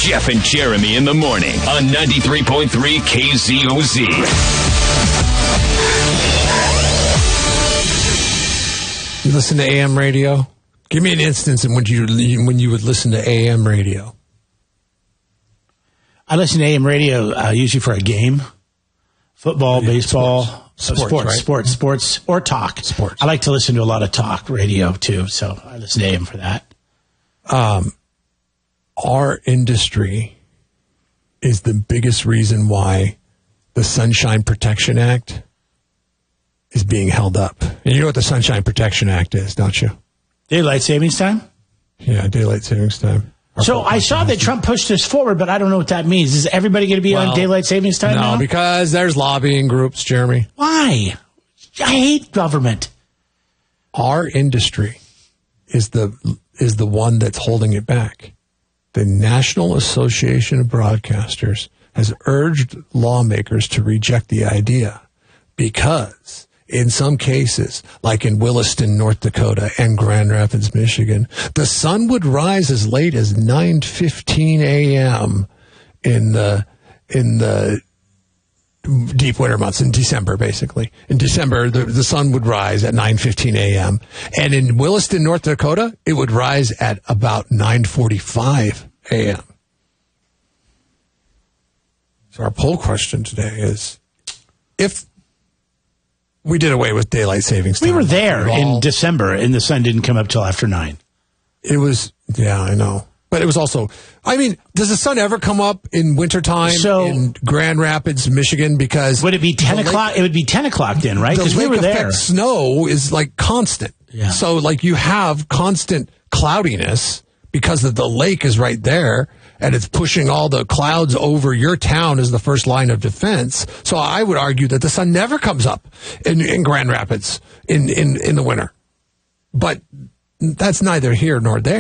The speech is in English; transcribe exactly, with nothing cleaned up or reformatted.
Jeff and Jeremy in the morning on ninety-three point three K Z O Z. You listen to A M radio? Give me an instance in when you when you would listen to A M radio. I listen to A M radio uh, usually for a game, football, yeah, baseball, sports, sports, sports, right? sports, sports, or talk. Sports. I like to listen to a lot of talk radio too, so I listen to A M for that. Um, our industry is the biggest reason why the Sunshine Protection Act is being held up. And you know what the Sunshine Protection Act is, don't you? Daylight savings time? Yeah, daylight savings time. Our so I saw that Trump pushed this forward, but I don't know what that means. Is everybody going to be well, on daylight savings time no, now? No, because there's lobbying groups, Jeremy. Why? I hate government. Our industry is the is the one that's holding it back. The National Association of Broadcasters has urged lawmakers to reject the idea because in some cases, like in Williston, North Dakota, and Grand Rapids, Michigan, the sun would rise as late as nine fifteen a.m. in the in the deep winter months, in December, basically. In December, the, the sun would rise at nine fifteen a.m. And in Williston, North Dakota, it would rise at about nine forty-five a.m. So our poll question today is, if we did away with daylight savings time. We were there all, in December, and the sun didn't come up till after nine. It was, yeah, I know. But it was also, I mean, does the sun ever come up in wintertime so, in Grand Rapids, Michigan? Because would it be ten o'clock? Lake, it would be ten o'clock then, right? Because we were there. Snow is like constant. Yeah. So like you have constant cloudiness because of the lake is right there. And it's pushing all the clouds over your town as the first line of defense. So I would argue that the sun never comes up in, in Grand Rapids in, in, in the winter. But that's neither here nor there.